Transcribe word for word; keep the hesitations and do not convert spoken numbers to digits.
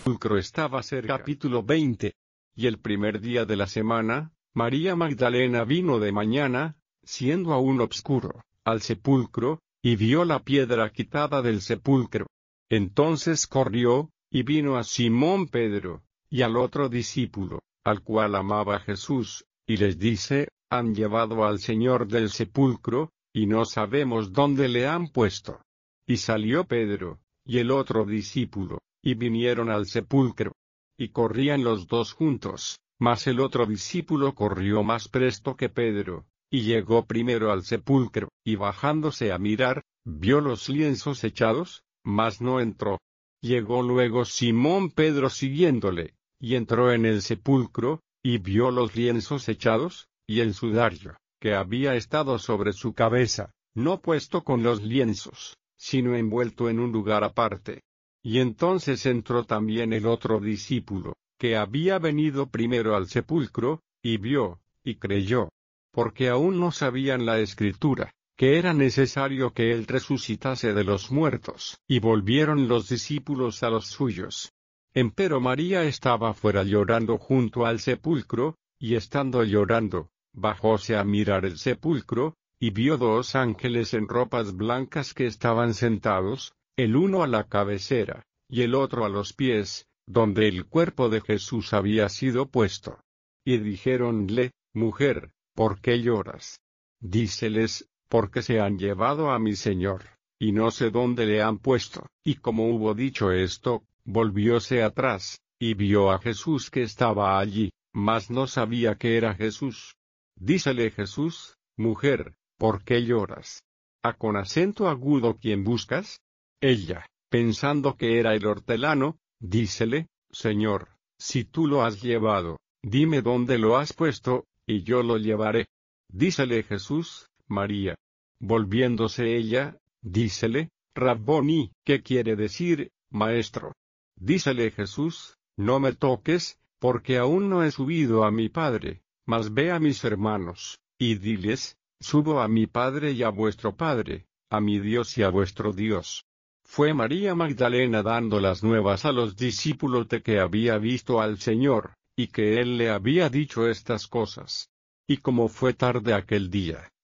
sepulcro estaba cerca. Capítulo veinte. Y el primer día de la semana, María Magdalena vino de mañana, siendo aún obscuro, al sepulcro, y vio la piedra quitada del sepulcro. Entonces corrió, y vino a Simón Pedro, y al otro discípulo, al cual amaba Jesús, y les dice: han llevado al Señor del sepulcro, y no sabemos dónde le han puesto. Y salió Pedro, y el otro discípulo, y vinieron al sepulcro. Y corrían los dos juntos, mas el otro discípulo corrió más presto que Pedro, y llegó primero al sepulcro, y bajándose a mirar, vio los lienzos echados, mas no entró. Llegó luego Simón Pedro siguiéndole, y entró en el sepulcro, y vio los lienzos echados, y el sudario, que había estado sobre su cabeza, no puesto con los lienzos, sino envuelto en un lugar aparte. Y entonces entró también el otro discípulo, que había venido primero al sepulcro, y vio, y creyó. Porque aún no sabían la Escritura, que era necesario que él resucitase de los muertos. Y volvieron los discípulos a los suyos. Empero María estaba fuera llorando junto al sepulcro, y estando llorando, bajóse a mirar el sepulcro, y vio dos ángeles en ropas blancas que estaban sentados, el uno a la cabecera, y el otro a los pies, donde el cuerpo de Jesús había sido puesto. Y dijéronle: mujer, ¿por qué lloras? Díceles: porque se han llevado a mi Señor, y no sé dónde le han puesto. Y como hubo dicho esto, volvióse atrás, y vio a Jesús que estaba allí, mas no sabía que era Jesús. Dícele Jesús: mujer, ¿por qué lloras? ¿A con acento agudo quién buscas? Ella, pensando que era el hortelano, dícele: Señor, si tú lo has llevado, dime dónde lo has puesto, y yo lo llevaré. Dícele Jesús: María. Volviéndose ella, dícele: Rabboni, ¿qué quiere decir, maestro? Dícele Jesús: no me toques, porque aún no he subido a mi Padre, mas ve a mis hermanos, y diles: subo a mi Padre y a vuestro Padre, a mi Dios y a vuestro Dios. Fue María Magdalena dando las nuevas a los discípulos de que había visto al Señor, y que él le había dicho estas cosas. Y como fue tarde aquel día,